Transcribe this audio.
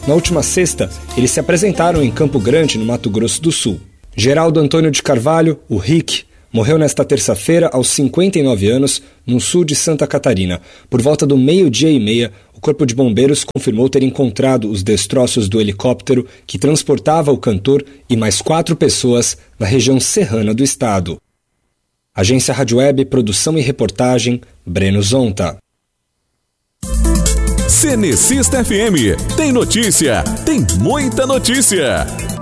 Na última sexta, eles se apresentaram em Campo Grande, no Mato Grosso do Sul. Geraldo Antônio de Carvalho, o Rick, morreu nesta terça-feira aos 59 anos, no sul de Santa Catarina. Por volta do 12:30, o Corpo de Bombeiros confirmou ter encontrado os destroços do helicóptero que transportava o cantor e mais 4 pessoas na região serrana do estado. Agência Rádio Web, produção e reportagem, Breno Zonta. Cenecista FM, tem notícia, tem muita notícia.